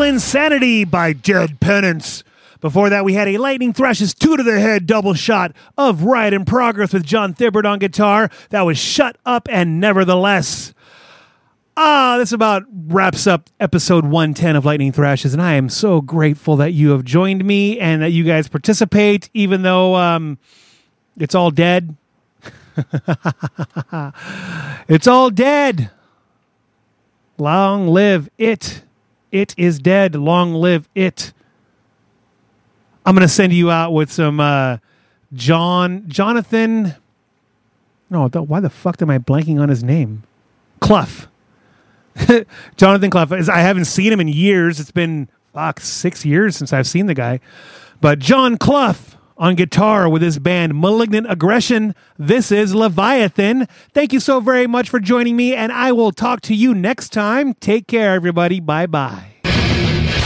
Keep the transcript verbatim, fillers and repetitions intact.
Insanity by Dead Penance. Before that, we had a Lightning Thrash's two to the head double shot of Riot in Progress with John Thibbert on guitar. That was Shut Up and Nevertheless. Ah, this about wraps up episode one ten of Lightning Thrashes, and I am so grateful that you have joined me and that you guys participate, even though um, it's all dead. It's all dead. Long live it. It is dead. Long live it. I'm going to send you out with some uh, John, Jonathan. No, why the fuck am I blanking on his name? Clough. Jonathan Clough. I haven't seen him in years. It's been, fuck, six years since I've seen the guy. But John Clough on guitar with his band Malignant Aggression. This is Leviathan. Thank you so very much for joining me, and I will talk to you next time. Take care, everybody. Bye-bye.